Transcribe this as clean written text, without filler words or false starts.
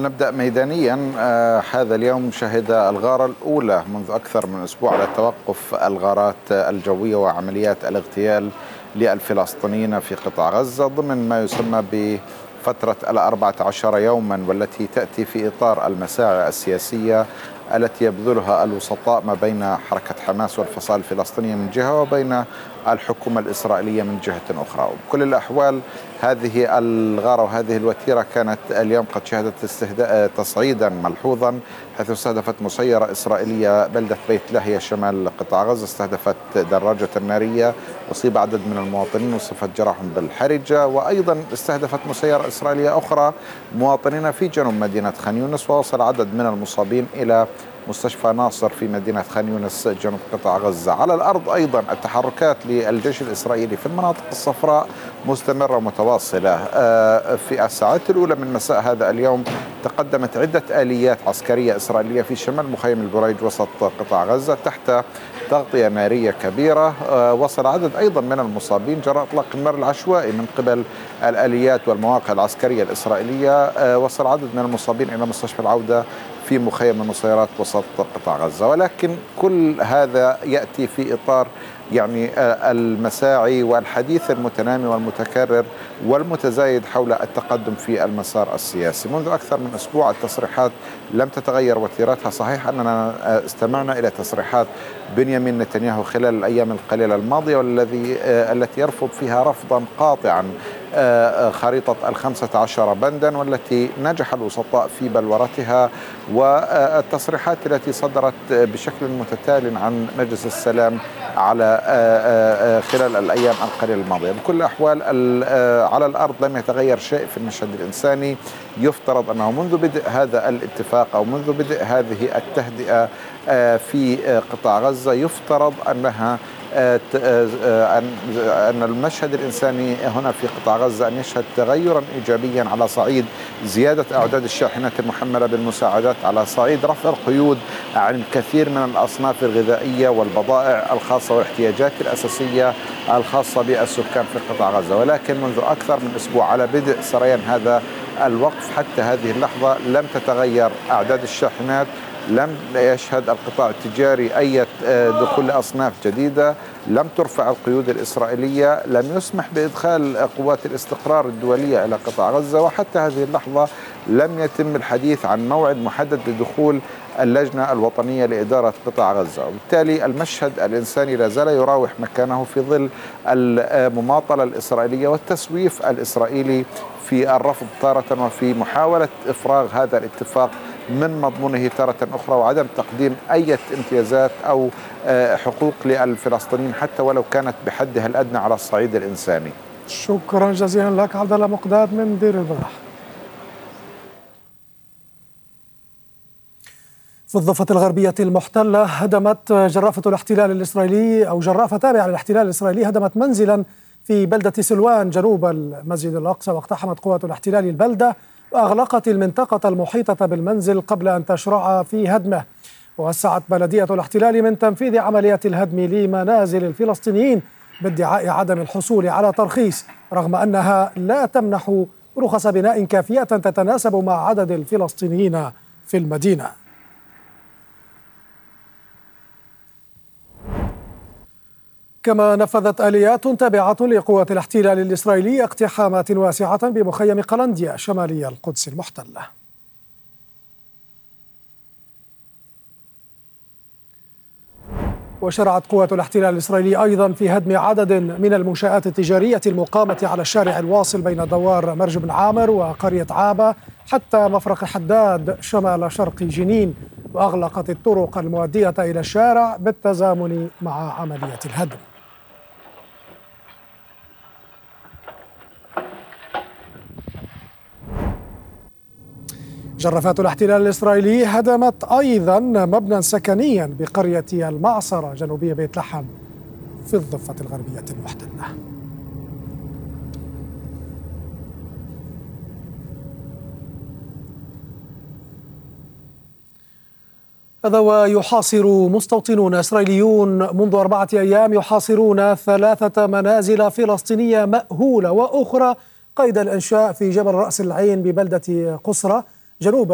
فلنبدأ ميدانيا. هذا اليوم شهد الغارة الأولى منذ أكثر من أسبوع على توقف الغارات الجوية وعمليات الاغتيال للفلسطينيين في قطاع غزة ضمن ما يسمى بفترة 14 يوما، والتي تأتي في إطار المساعي السياسية التي يبذلها الوسطاء ما بين حركة حماس والفصائل الفلسطينية من جهة وبين الحكومة الإسرائيلية من جهة أخرى. وبكل الأحوال هذه الغارة وهذه الوتيرة كانت اليوم قد شهدت تصعيدا ملحوظا، حيث استهدفت مسيرة إسرائيلية بلدة بيت لاهيا شمال قطاع غزة. استهدفت دراجة نارية، أصيب عدد من المواطنين وصفت جرحهم بالحرجة، وأيضا استهدفت مسيرة إسرائيلية أخرى مواطنين في جنوب مدينة خان يونس، ووصل عدد من المصابين إلى مستشفى ناصر في مدينة خان يونس جنوب قطاع غزة. على الأرض أيضا التحركات للجيش الإسرائيلي في المناطق الصفراء مستمرة ومتواصلة. في الساعات الأولى من مساء هذا اليوم تقدمت عدة آليات عسكرية إسرائيلية في شمال مخيم البريج وسط قطاع غزة تحت تغطية نارية كبيرة. وصل عدد أيضا من المصابين جراء إطلاق النار العشوائي من قبل الآليات والمواقع العسكرية الإسرائيلية. وصل عدد من المصابين إلى مستشفى العودة في مخيم النصيرات وسط قطاع غزة. ولكن كل هذا يأتي في إطار المساعي والحديث المتنامي والمتكرر والمتزايد حول التقدم في المسار السياسي. منذ أكثر من أسبوع التصريحات لم تتغير وتيرتها. صحيح أننا استمعنا إلى تصريحات بنيامين نتنياهو خلال الأيام القليلة الماضية التي يرفض فيها رفضا قاطعا خريطة 15 بندا، والتي نجح الوسطاء في بلورتها، والتصريحات التي صدرت بشكل متتال عن مجلس السلام على خلال الأيام القليلة الماضية. بكل الأحوال على الأرض لم يتغير شيء في المشهد الإنساني. يفترض أنه منذ بدء هذا الاتفاق أو منذ بدء هذه التهدئة في قطاع غزة يفترض أنها أن المشهد الإنساني هنا في قطاع غزة أن يشهد تغيرا إيجابيا على صعيد زيادة أعداد الشاحنات المحملة بالمساعدات، على صعيد رفع القيود عن الكثير من الأصناف الغذائية والبضائع الخاصة والاحتياجات الأساسية الخاصة بالسكان في قطاع غزة. ولكن منذ أكثر من أسبوع على بدء سريان هذا الوقف حتى هذه اللحظة لم تتغير أعداد الشاحنات، لم يشهد القطاع التجاري أي دخول أصناف جديدة، لم ترفع القيود الإسرائيلية، لم يسمح بإدخال قوات الاستقرار الدولية إلى قطاع غزة، وحتى هذه اللحظة لم يتم الحديث عن موعد محدد لدخول اللجنة الوطنية لإدارة قطاع غزة. وبالتالي المشهد الإنساني لا زال يراوح مكانه في ظل المماطلة الإسرائيلية والتسويف الإسرائيلي في الرفض تارة وفي محاولة إفراغ هذا الاتفاق من مضمونه تارة أخرى، وعدم تقديم أي امتيازات أو حقوق للفلسطينيين حتى ولو كانت بحدها الأدنى على الصعيد الإنساني. شكرا جزيلا لك عبد الله مقداد من دير البلح. في الضفة الغربية المحتلة هدمت جرافة الاحتلال الإسرائيلي أو جرافة تابعة للاحتلال الإسرائيلي هدمت منزلا في بلدة سلوان جنوب المسجد الأقصى، واقتحمت قوات الاحتلال البلدة وأغلقت المنطقة المحيطة بالمنزل قبل أن تشرع في هدمه. ووسعت بلدية الاحتلال من تنفيذ عمليات الهدم لمنازل الفلسطينيين بادعاء عدم الحصول على ترخيص، رغم أنها لا تمنح رخص بناء كافية تتناسب مع عدد الفلسطينيين في المدينة. كما نفذت آليات تابعة لقوات الاحتلال الإسرائيلي اقتحامات واسعة بمخيم قلنديا شمالي القدس المحتلة. وشرعت قوات الاحتلال الإسرائيلي أيضا في هدم عدد من المنشآت التجارية المقامة على الشارع الواصل بين دوار مرج بن عامر وقرية عابة حتى مفرق حداد شمال شرق جنين، وأغلقت الطرق المؤدية إلى الشارع بالتزامن مع عملية الهدم. جرافات الاحتلال الإسرائيلي هدمت أيضا مبنى سكنيا بقرية المعصرة جنوبية بيت لحم في الضفة الغربية المحتلة. هذا ويحاصر مستوطنون إسرائيليون منذ 4 أيام يحاصرون 3 منازل فلسطينية مأهولة وأخرى قيد الإنشاء في جبل رأس العين ببلدة قصرة جنوب